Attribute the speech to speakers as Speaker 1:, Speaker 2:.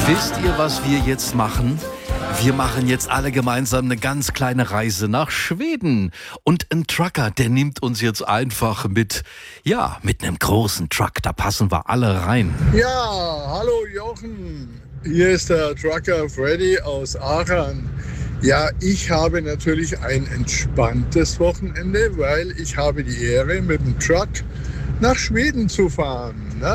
Speaker 1: Wisst ihr, was wir jetzt machen? Wir machen jetzt alle gemeinsam eine ganz kleine Reise nach Schweden. Und ein Trucker, der nimmt uns jetzt einfach mit, ja, mit einem großen Truck. Da passen wir alle rein.
Speaker 2: Ja, hallo Jochen. Hier ist der Trucker Freddy aus Aachen. Ja, ich habe natürlich ein entspanntes Wochenende, weil ich habe die Ehre, mit dem Truck nach Schweden zu fahren.